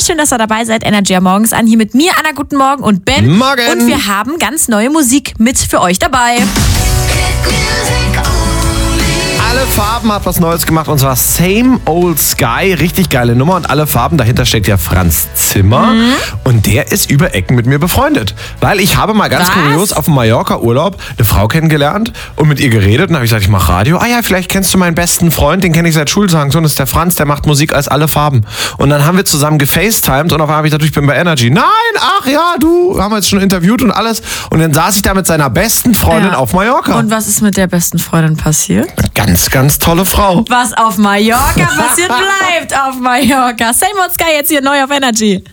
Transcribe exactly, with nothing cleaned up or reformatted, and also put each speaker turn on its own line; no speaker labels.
schön, dass ihr dabei seid. Energy am Morgens an. Hier mit mir, Anna, guten Morgen und Ben.
Morgen.
Und wir haben ganz neue Musik mit für euch dabei.
Alle Farben hat was Neues gemacht und zwar Same Old Sky. Richtig geile Nummer und alle Farben. Dahinter steckt ja Franz Zimmer mhm. und der ist über Ecken mit mir befreundet. Weil ich habe mal ganz
was?
kurios auf dem Mallorca-Urlaub eine Frau kennengelernt und mit ihr geredet. Und dann habe ich gesagt, ich mache Radio. Ah ja, vielleicht kennst du meinen besten Freund, den kenne ich seit Schultagen. So, das ist der Franz, der macht Musik als alle Farben. Und dann haben wir zusammen gefacetimed und auf einmal habe ich gedacht, ich bin bei Energy. Nein, ach ja, du, haben wir jetzt schon interviewt und alles. Und dann saß ich da mit seiner besten Freundin
Ja.
auf Mallorca.
Und was ist mit der besten Freundin passiert?
Ganz, ganz tolle Frau.
Was auf Mallorca passiert, bleibt auf Mallorca. Same Old Sky jetzt hier neu auf Energy.